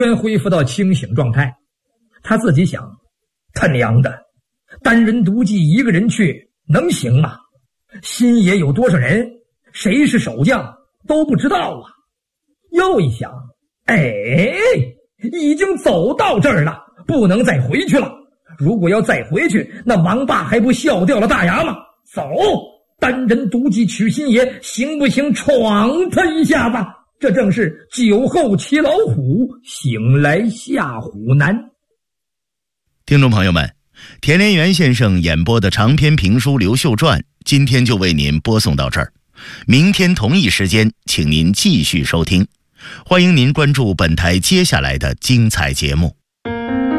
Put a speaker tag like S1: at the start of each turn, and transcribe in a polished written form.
S1: 全恢复到清醒状态。他自己想，他娘的，单人独骑一个人去能行吗？新野有多少人，谁是守将都不知道啊。又一想，已经走到这儿了，不能再回去了。如果要再回去，那王霸还不笑掉了大牙吗？走，单人独骑取新野，行不行？闯他一下吧。这正是酒后骑老虎，醒来吓虎难。
S2: 听众朋友们，田连元先生演播的长篇评书《刘秀传》今天就为您播送到这儿，明天同一时间请您继续收听，欢迎您关注本台接下来的精彩节目。